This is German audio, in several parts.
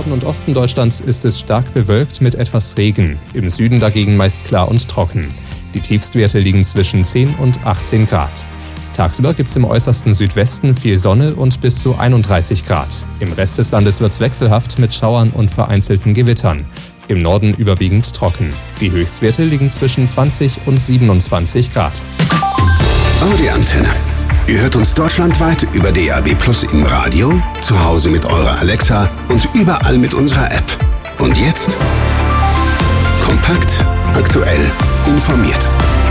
Norden und Osten Deutschlands ist es stark bewölkt mit etwas Regen. Im Süden dagegen meist klar und trocken. Die Tiefstwerte liegen zwischen 10 und 18 Grad. Tagsüber gibt es im äußersten Südwesten viel Sonne und bis zu 31 Grad. Im Rest des Landes wird es wechselhaft mit Schauern und vereinzelten Gewittern. Im Norden überwiegend trocken. Die Höchstwerte liegen zwischen 20 und 27 Grad. Audi Antenne. Ihr hört uns deutschlandweit über DAB+ im Radio, zu Hause mit eurer Alexa und überall mit unserer App. Und jetzt? Kompakt, aktuell, informiert.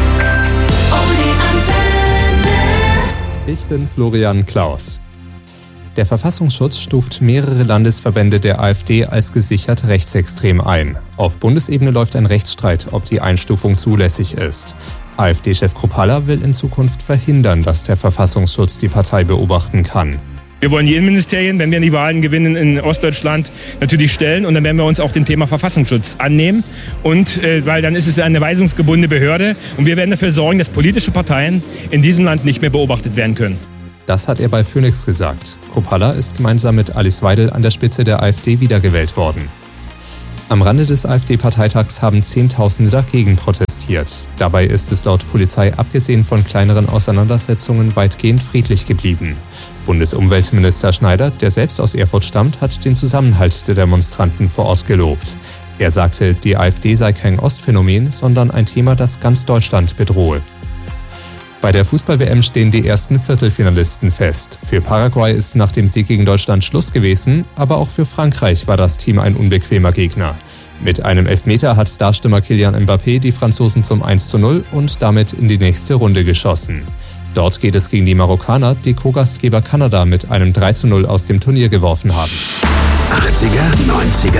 Ich bin Florian Klaus. Der Verfassungsschutz stuft mehrere Landesverbände der AfD als gesichert rechtsextrem ein. Auf Bundesebene läuft ein Rechtsstreit, ob die Einstufung zulässig ist. AfD-Chef Kruppalla will in Zukunft verhindern, dass der Verfassungsschutz die Partei beobachten kann. Wir wollen die Innenministerien, wenn wir die Wahlen gewinnen in Ostdeutschland, natürlich stellen. Und dann werden wir uns auch dem Thema Verfassungsschutz annehmen. Und weil dann ist es eine weisungsgebundene Behörde. Und wir werden dafür sorgen, dass politische Parteien in diesem Land nicht mehr beobachtet werden können. Das hat er bei Phoenix gesagt. Kruppalla ist gemeinsam mit Alice Weidel an der Spitze der AfD wiedergewählt worden. Am Rande des AfD-Parteitags haben Zehntausende dagegen protestiert. Dabei ist es laut Polizei abgesehen von kleineren Auseinandersetzungen weitgehend friedlich geblieben. Bundesumweltminister Schneider, der selbst aus Erfurt stammt, hat den Zusammenhalt der Demonstranten vor Ort gelobt. Er sagte, die AfD sei kein Ostphänomen, sondern ein Thema, das ganz Deutschland bedrohe. Bei der Fußball-WM stehen die ersten Viertelfinalisten fest. Für Paraguay ist nach dem Sieg gegen Deutschland Schluss gewesen, aber auch für Frankreich war das Team ein unbequemer Gegner. Mit einem Elfmeter hat Starstürmer Kylian Mbappé die Franzosen zum 1:0 und damit in die nächste Runde geschossen. Dort geht es gegen die Marokkaner, die Co-Gastgeber Kanada mit einem 3:0 aus dem Turnier geworfen haben. 80er, 90er